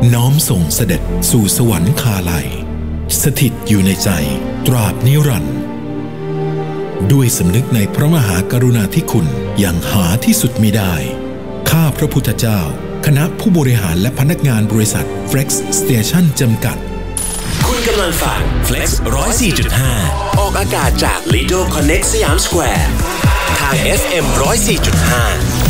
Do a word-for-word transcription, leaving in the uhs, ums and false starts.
น้อมส่งเสด็จสู่สวรรคาลัยสถิตอยู่ในใจตราบนิรันดร์ด้วยสำนึกในพระมหากรุณาธิคุณอย่างหาที่สุดมิได้ข้าพระพุทธเจ้าคณะผู้บริหารและพนักงานบริษัท Flex Station จำกัดคุณกำลังฟัง Flex หนึ่งร้อยสี่จุดห้า ออกอากาศจาก Lido Connect สยามสแควร์ทาง เอฟ เอ็ม หนึ่งร้อยสี่จุดห้า